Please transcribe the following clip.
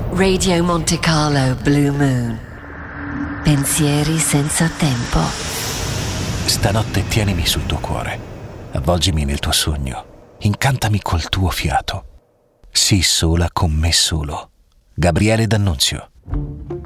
Radio Monte Carlo Blue Moon. Pensieri senza tempo. Stanotte tienimi sul tuo cuore, avvolgimi nel tuo sogno, incantami col tuo fiato. Sii sola con me solo. Gabriele D'Annunzio.